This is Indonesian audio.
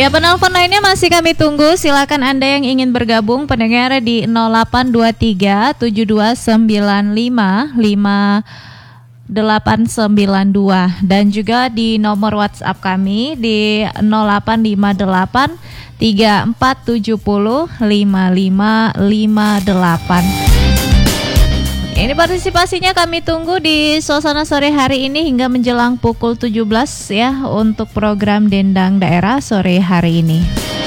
Ya, penelpon lainnya masih kami tunggu. Silakan Anda yang ingin bergabung pendengar di 0823 7295 5892 dan juga di nomor WhatsApp kami di 0858 3470 5558. Ini partisipasinya kami tunggu di suasana sore hari ini hingga menjelang pukul 17 ya untuk program Dendang Daerah sore hari ini.